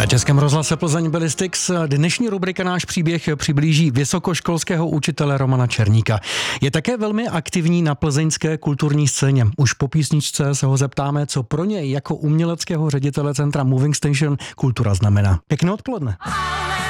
Na Českém rozhlase Plzeň Ballistics dnešní rubrika Náš příběh přiblíží vysokoškolského učitele Romana Černíka. Je také velmi aktivní na plzeňské kulturní scéně. Už po písničce se ho zeptáme, co pro něj jako uměleckého ředitele centra Moving Station kultura znamená. Pěkné odpoledne.